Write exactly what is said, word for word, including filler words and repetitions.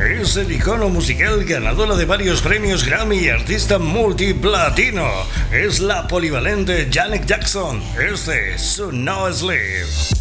Es el icono musical ganadora de varios premios Grammy y artista multiplatino. Es la polivalente Janet Jackson. Este es su No Sleep.